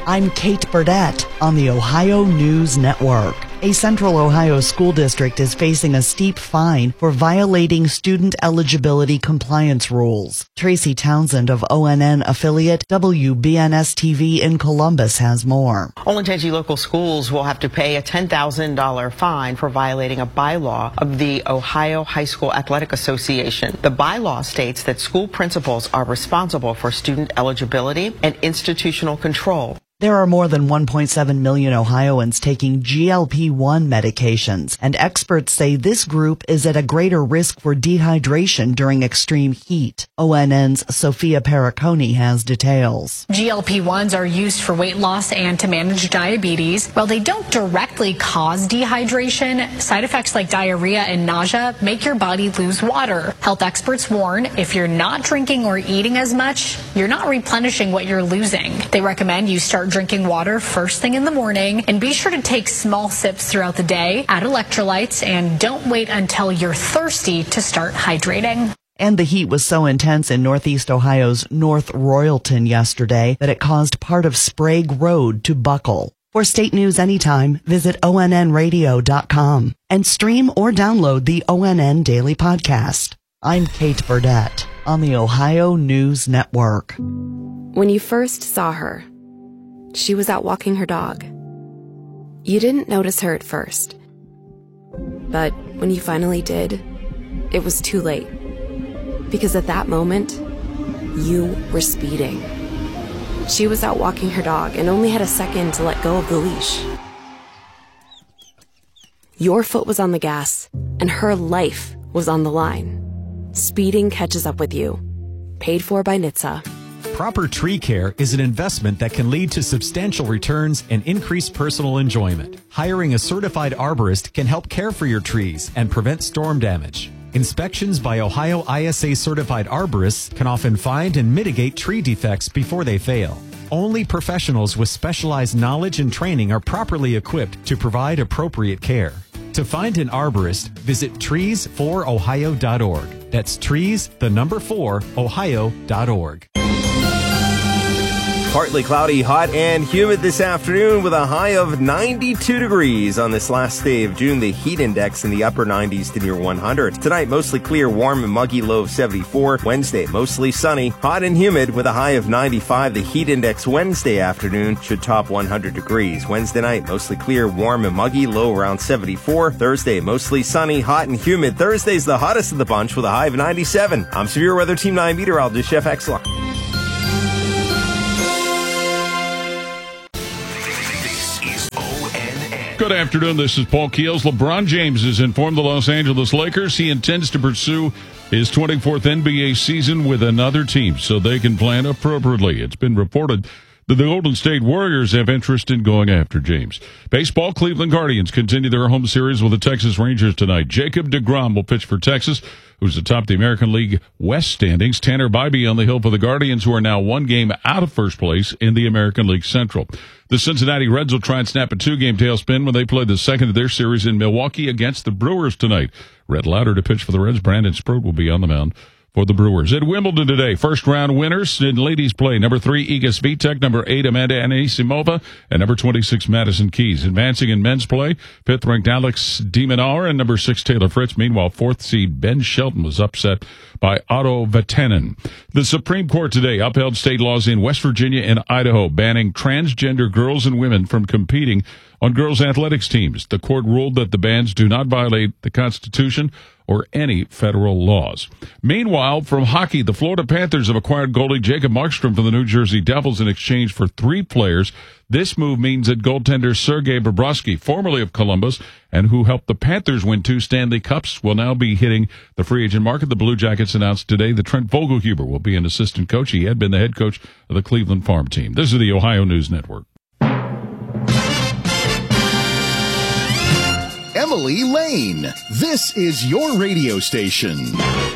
I'm Kate Burdett on the Ohio News Network. A Central Ohio school district is facing a steep fine for violating student eligibility compliance rules. Tracy Townsend of ONN affiliate WBNS-TV in Columbus has more. Olentangy local schools will have to pay a $10,000 fine for violating a bylaw of the Ohio High School Athletic Association. The bylaw states that school principals are responsible for student eligibility and institutional control. There are more than 1.7 million Ohioans taking GLP-1 medications, and experts say this group is at a greater risk for dehydration during extreme heat. ONN's Sophia Periconi has details. GLP-1s are used for weight loss and to manage diabetes. While they don't directly cause dehydration, side effects like diarrhea and nausea make your body lose water. Health experts warn if you're not drinking or eating as much, you're not replenishing what you're losing. They recommend you start drinking water first thing in the morning and be sure to take small sips throughout the day, add electrolytes, and don't wait until you're thirsty to start hydrating. And the heat was so intense in Northeast Ohio's North Royalton yesterday that it caused part of Sprague Road to buckle. For state news anytime, visit ONNradio.com and stream or download the ONN Daily Podcast. I'm Kate Burdett on the Ohio News Network. When you first saw her, she was out walking her dog. You didn't notice her at first. But when you finally did, it was too late. Because at that moment, you were speeding. She was out walking her dog and only had a second to let go of the leash. Your foot was on the gas, and her life was on the line. Speeding catches up with you. Paid for by NHTSA. Proper tree care is an investment that can lead to substantial returns and increased personal enjoyment. Hiring a certified arborist can help care for your trees and prevent storm damage. Inspections by Ohio ISA certified arborists can often find and mitigate tree defects before they fail. Only professionals with specialized knowledge and training are properly equipped to provide appropriate care. To find an arborist, visit trees4ohio.org. That's trees4ohio.org. Partly cloudy, hot and humid this afternoon with a high of 92 degrees on this last day of June. The heat index in the upper 90s to near 100. Tonight, mostly clear, warm and muggy, low of 74. Wednesday, mostly sunny, hot and humid with a high of 95. The heat index Wednesday afternoon should top 100 degrees. Wednesday night, mostly clear, warm and muggy, low around 74. Thursday, mostly sunny, hot and humid. Thursday's the hottest of the bunch with a high of 97. I'm Severe Weather Team 9 meteorologist Chef Exla. Good afternoon. This is Paul Keels. LeBron James has informed the Los Angeles Lakers he intends to pursue his 24th NBA season with another team so they can plan appropriately. It's been reported that the Golden State Warriors have interest in going after James. Baseball, Cleveland Guardians continue their home series with the Texas Rangers tonight. Jacob deGrom will pitch for Texas, who's atop the American League West standings. Tanner Bybee on the hill for the Guardians, who are now one game out of first place in the American League Central. The Cincinnati Reds will try and snap a two-game tailspin when they play the second of their series in Milwaukee against the Brewers tonight. Red Lauder to pitch for the Reds. Brandon Sproat will be on the mound for the Brewers. At Wimbledon today, first-round winners in ladies play. Number 3, Iga Swiatek. Number 8, Amanda Anisimova. And number 26, Madison Keys. Advancing in men's play, 5th-ranked Alex de Minaur and number 6, Taylor Fritz. Meanwhile, 4th seed Ben Shelton was upset by Otto Vatanen. The Supreme Court today upheld state laws in West Virginia and Idaho banning transgender girls and women from competing on girls' athletics teams. The court ruled that the bans do not violate the Constitution or any federal laws. Meanwhile, from hockey, the Florida Panthers have acquired goalie Jacob Markstrom from the New Jersey Devils in exchange for 3 players. This move means that goaltender Sergei Bobrovsky, formerly of Columbus, and who helped the Panthers win 2 Stanley Cups, will now be hitting the free agent market. The Blue Jackets announced today that Trent Vogelhuber will be an assistant coach. He had been the head coach of the Cleveland Farm team. This is the Ohio News Network. Emily Lane. This is your radio station.